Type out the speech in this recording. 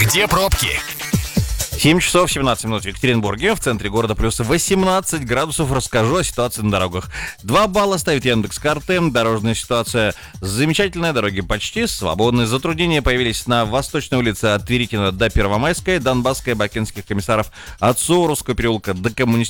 Где пробки? 7 часов 17 минут в Екатеринбурге, в центре города плюс 18 градусов. Расскажу о ситуации на дорогах. 2 балла ставит Яндекс.Карты. Дорожная ситуация замечательная, дороги почти свободны. Затруднения появились на Восточной улице от Тверикина до Первомайской, Донбасской, Бакинских комиссаров от Суворовского переулка до Коммунистического